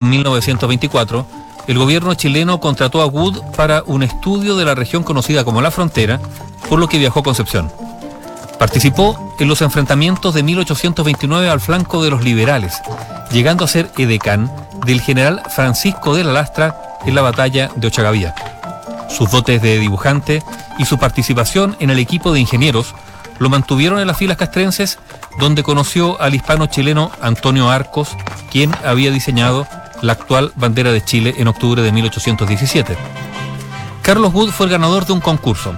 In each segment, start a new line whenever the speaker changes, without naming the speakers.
1924, el gobierno chileno contrató a Wood para un estudio de la región conocida como La Frontera, por lo que viajó a Concepción. Participó en los enfrentamientos de 1829 al flanco de los liberales, llegando a ser edecán del general Francisco de la Lastra en la batalla de Ochagavía. Sus dotes de dibujante y su participación en el equipo de ingenieros lo mantuvieron en las filas castrenses, donde conoció al hispano-chileno Antonio Arcos, quien había diseñado la actual bandera de Chile en octubre de 1817. Carlos Wood fue el ganador de un concurso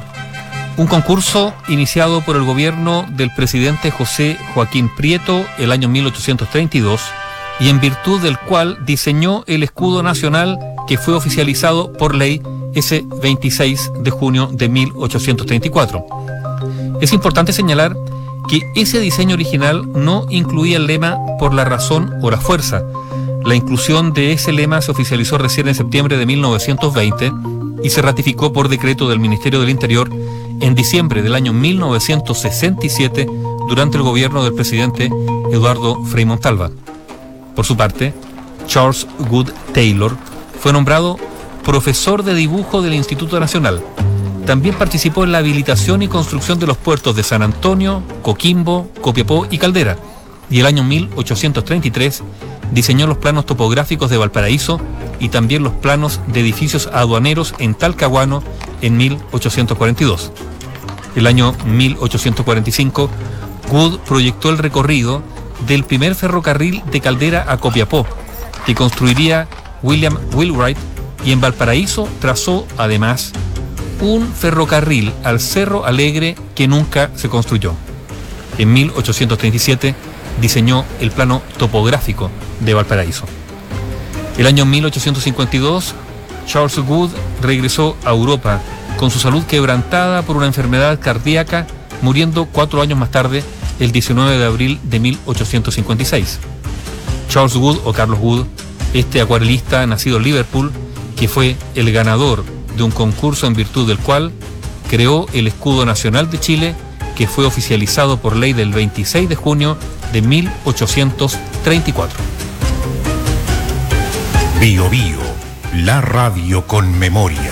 iniciado por el gobierno del presidente José Joaquín Prieto el año 1832, y en virtud del cual diseñó el escudo nacional que fue oficializado por ley ese 26 de junio de 1834. Es importante señalar que ese diseño original no incluía el lema "por la razón o la fuerza". La inclusión de ese lema se oficializó recién en septiembre de 1920 y se ratificó por decreto del Ministerio del Interior en diciembre del año 1967 durante el gobierno del presidente Eduardo Frei Montalva. Por su parte, Charles Wood Taylor fue nombrado profesor de dibujo del Instituto Nacional. También participó en la habilitación y construcción de los puertos de San Antonio, Coquimbo, Copiapó y Caldera, y el año 1833 diseñó los planos topográficos de Valparaíso y también los planos de edificios aduaneros en Talcahuano en 1842. El año 1845, Wood proyectó el recorrido del primer ferrocarril de Caldera a Copiapó, que construiría William Wheelwright, y en Valparaíso trazó además un ferrocarril al Cerro Alegre que nunca se construyó. En 1837 diseñó el plano topográfico de Valparaíso. El año 1852, Charles Wood regresó a Europa con su salud quebrantada por una enfermedad cardíaca, muriendo 4 años más tarde, el 19 de abril de 1856. Charles Wood, o Carlos Wood, este acuarelista nacido en Liverpool, que fue el ganador de un concurso en virtud del cual creó el escudo nacional de Chile, que fue oficializado por ley del 26 de junio de 1834.
Bio Bio, la radio con memoria.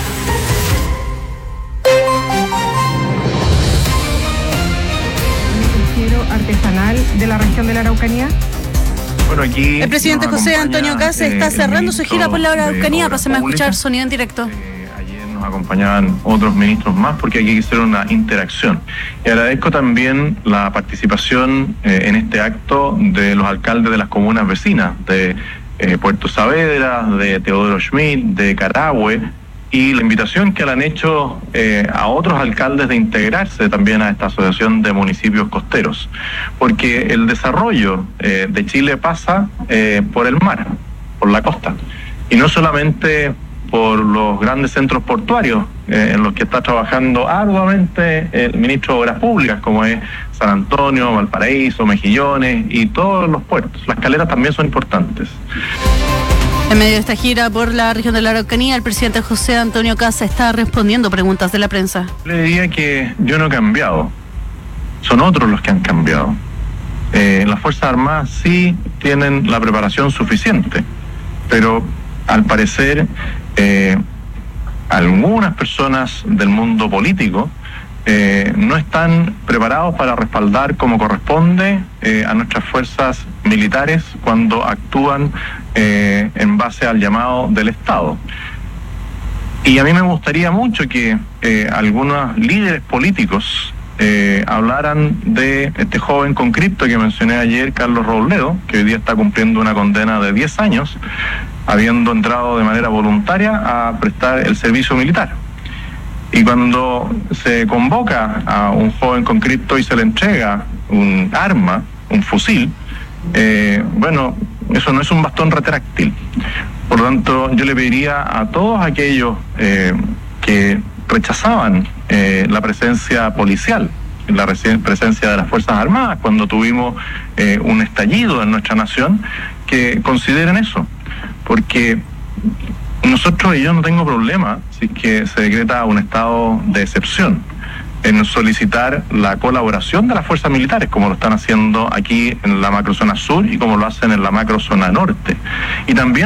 Artesanal de la región de la Araucanía.
Bueno, aquí
el presidente José Antonio Kast está cerrando su gira por la Araucanía. Pásame a escuchar sonido en directo.
Ayer nos acompañaban otros ministros más porque aquí hicieron una interacción. Y agradezco también la participación en este acto de los alcaldes de las comunas vecinas, de Puerto Saavedra, de Teodoro Schmidt, de Carahue, y la invitación que le han hecho a otros alcaldes de integrarse también a esta asociación de municipios costeros, porque el desarrollo de Chile pasa por el mar, por la costa, y no solamente por los grandes centros portuarios en los que está trabajando arduamente el ministro de Obras Públicas, como es San Antonio, Valparaíso, Mejillones y todos los puertos. Las caleras también son importantes.
En medio de esta gira por la región de la Araucanía, el presidente José Antonio Kast está respondiendo preguntas de la prensa.
Le diría que yo no he cambiado, son otros los que han cambiado. Las Fuerzas Armadas sí tienen la preparación suficiente, pero al parecer algunas personas del mundo político no están preparados para respaldar como corresponde a nuestras fuerzas militares cuando actúan en base al llamado del Estado. Y a mí me gustaría mucho que algunos líderes políticos hablaran de este joven con cripto que mencioné ayer, Carlos Robledo, que hoy día está cumpliendo una condena de 10 años, habiendo entrado de manera voluntaria a prestar el servicio militar. Y cuando se convoca a un joven con cripto y se le entrega un arma, un fusil, bueno, eso no es un bastón retráctil. Por lo tanto, yo le pediría a todos aquellos que rechazaban la presencia policial, la presencia de las Fuerzas Armadas cuando tuvimos un estallido en nuestra nación, que consideren eso, porque nosotros, y yo no tengo problema si es que se decreta un estado de excepción, en solicitar la colaboración de las fuerzas militares, como lo están haciendo aquí en la macrozona sur y como lo hacen en la macrozona norte. Y también